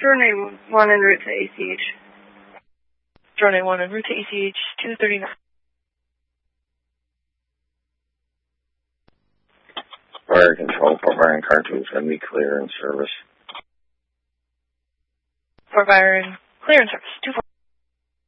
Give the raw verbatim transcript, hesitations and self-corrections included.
Jordan one en route to A C H. Jordan one en route to A C H two thirty-nine. Fire control, Fort Byron car two is going to be clear in service. Fort Byron, clear in service, two four.